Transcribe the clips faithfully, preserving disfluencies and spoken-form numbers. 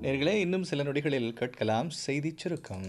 நேர்களே, இன்னும் சில நொடிகளில் கேட்கலாம் செய்திச் சுருக்கம்.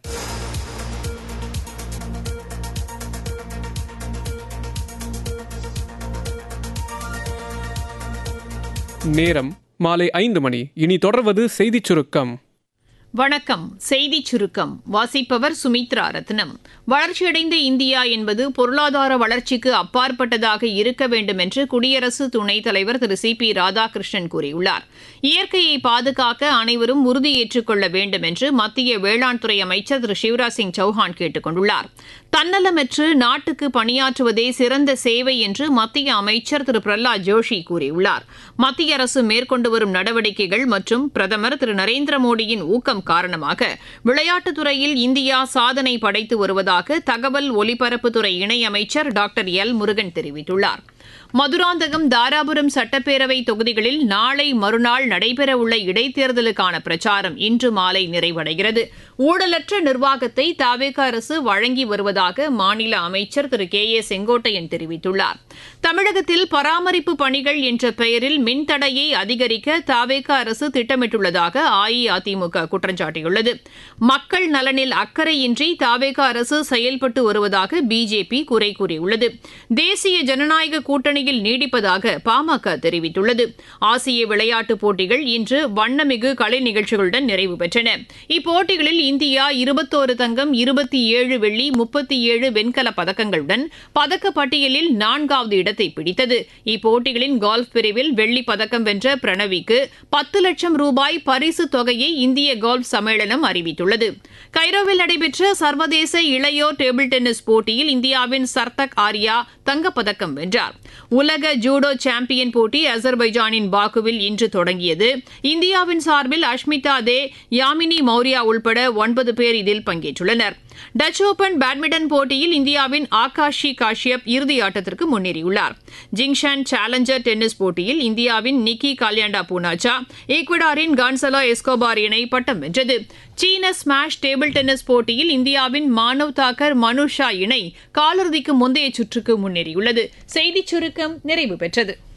நேரம் மாலை ஐந்து மணி. இனி தொடர்வது செய்திச் சுருக்கம். வணக்கம். செய்திச் சுருக்கம் வாசிப்பவர் சுமித்ரா ரத்னம். வளர்ச்சியடைந்த இந்தியா என்பது பொருளாதார வளர்ச்சிக்கு அப்பாற்பட்டதாக இருக்க வேண்டும் என்று குடியரசு துணைத் தலைவர் திரு சி பி ராதாகிருஷ்ணன் கூறியுள்ளார். இயற்கையை பாதுகாக்க அனைவரும் உறுதியேற்றுக் கொள்ள வேண்டும் என்று மத்திய வேளாண் துறை அமைச்சர் திரு சிவராஜ் சிங் சௌஹான் கேட்டுக் கொண்டுள்ளார். தன்னலமற்று நாட்டுக்கு பணியாற்றுவதே சிறந்த சேவை என்று மத்திய அமைச்சர் திரு பிரஹ்லாத் ஜோஷி கூறியுள்ளார். மத்திய அரசு மேற்கொண்டு வரும் நடவடிக்கைகள் மற்றும் பிரதமர் திரு நரேந்திர மோடியின் ஊக்கம் காரணமாக விளையாட்டுத் துறையில் இந்தியா சாதனை படைத்து வருவதாக தகவல் ஒலிபரப்புத்துறை இணையமைச்சர் டாக்டர் எல் முருகன் தெரிவித்துள்ளார். மதுராந்தகம், தாராபுரம் சட்டப்பேரவை தொகுதிகளில் நாளை மறுநாள் நடைபெறவுள்ள இடைத்தேர்தலுக்கான பிரச்சாரம் இன்று மாலை நிறைவடைகிறது. ஊழலற்ற நிர்வாகத்தை தவேக அரசு வழங்கி வருவதாக மாநில அமைச்சர் திரு கே ஏ செங்கோட்டையன் தெரிவித்துள்ளார். தமிழகத்தில் பராமரிப்பு பணிகள் என்ற பெயரில் மின்தடையை அதிகரிக்க தவேக அரசு திட்டமிட்டுள்ளதாக அஇஅதிமுக குற்றம் சாட்டியுள்ளது. மக்கள் நலனில் அக்கறையின்றி தவேக அரசு செயல்பட்டு வருவதாக பிஜேபி குறை கூறியுள்ளது. தேசிய ஜனநாயக கூட்டணியில் நீடிப்பதாக பாமக தெரிவித்துள்ளது. ஆசிய விளையாட்டுப் போட்டிகள் இன்று வண்ணமிகு கலை நிகழ்ச்சிகளுடன் நிறைவு பெற்றன. இப்போட்டிகளில் இந்தியா இருபத்தோரு தங்கம், இருபத்தி ஏழு வெள்ளி, முப்பத்தி ஏழு வெண்கலப் பதக்கங்களுடன் பதக்கப்பட்டியலில் நான்காவது இடத்தை பிடித்தது. இப்போட்டிகளின் கோல்ஃப் பிரிவில் வெள்ளிப் பதக்கம் வென்ற பிரணவிக்கு பத்து லட்சம் ரூபாய் பரிசு தொகையை இந்திய கோல்ஃப் சம்மேளனம் அறிவித்துள்ளது. கைரோவில் நடைபெற்ற சர்வதேச இளையோர் டேபிள் டென்னிஸ் போட்டியில் இந்தியாவின் சர்தக் ஆர்யா தங்கப்பதக்கம் வென்றார். உலக ஜூடோ சாம்பியன் போட்டி அசர்பைஜானின் பாக்குவில் இன்று தொடங்கியது. இந்தியாவின் சார்பில் அஷ்மிதா தே, யாமினி மௌரியா உள்பட ஒன்பது பேர் இதில் பங்கேற்றுள்ளனர். டச் ஓபன் பேட்மிண்டன் போட்டியில் இந்தியாவின் ஆகாஷி காஷ்யப் இறுதி ஆட்டத்திற்கு முன்னேறியுள்ளார். ஜிங்ஷான் சேலஞ்சர் டென்னிஸ் போட்டியில் இந்தியாவின் நிக்கி கால்யாண்டா பூனாச்சா, ஈக்வடாரின் கான்சலோ எஸ்கோபார் இணை பட்டம் வென்றது. சீன ஸ்மாஷ் டேபிள் டென்னிஸ் போட்டியில் இந்தியாவின் மானவ் தாக்கர் மனுஷா இணை காலிறுதிக்கு முந்தைய சுற்றுக்கு முன்னேறியுள்ளது. செய்திச் சுருக்கம் நிறைவு பெற்றது.